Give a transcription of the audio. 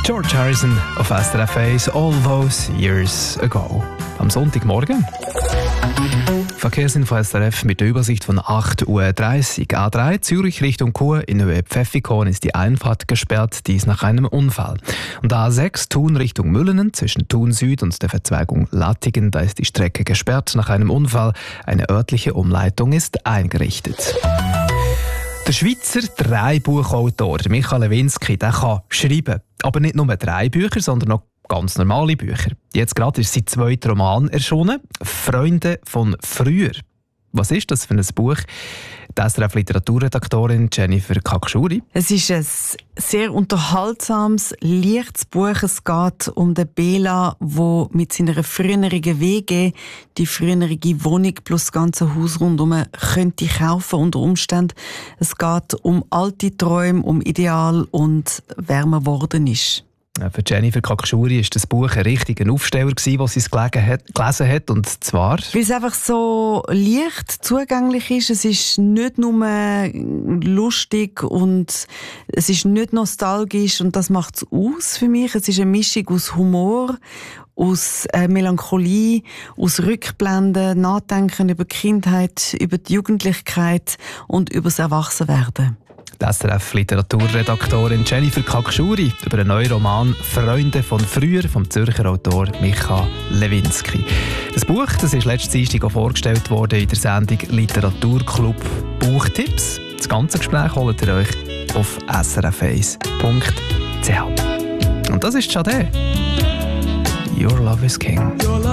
George Harrison auf SRF 1 All Those Years Ago. Am Sonntagmorgen. Verkehrsinfo SRF mit der Übersicht von 8.30 Uhr. A3 Zürich Richtung Chur in Höhe Pfäffikon ist die Einfahrt gesperrt, dies nach einem Unfall. Und A6 Thun Richtung Müllenen zwischen Thun Süd und der Verzweigung Lattingen, da ist die Strecke gesperrt nach einem Unfall. Eine örtliche Umleitung ist eingerichtet. Der Schweizer Drei-Buchautor Micha Lewinsky, der kann schreiben. Aber nicht nur 3 Bücher, sondern noch ganz normale Bücher. Jetzt gerade ist sein zweiter Roman erschienen, «Freunde von früher». Was ist das für ein Buch? Die SRF-Literaturredaktorin Jennifer Kakschuri. Es ist ein sehr unterhaltsames, leichtes Buch. Es geht um den Bela, der mit seiner früheren WG die frühere Wohnung plus das ganze Haus rundherum könnte kaufen unter Umständen. Es geht um alte Träume, um Ideal und wer man geworden ist. Für Jennifer Kakschuri war das Buch ein richtiger Aufsteller, als sie es gelesen hat. Und zwar... Weil es einfach so leicht zugänglich ist. Es ist nicht nur lustig und es ist nicht nostalgisch. Und das macht es aus für mich. Es ist eine Mischung aus Humor, aus Melancholie, aus Rückblenden, Nachdenken über die Kindheit, über die Jugendlichkeit und über das Erwachsenwerden. Die SRF-Literaturredaktorin Jennifer Kakschuri über einen neuen Roman «Freunde von früher» vom Zürcher Autor Micha Lewinsky. Das Buch ist letzten Dienstag vorgestellt worden in der Sendung «Literaturclub Buchtipps». Das ganze Gespräch holt ihr euch auf srf1.ch. Und das ist Sade. «Your Love is King».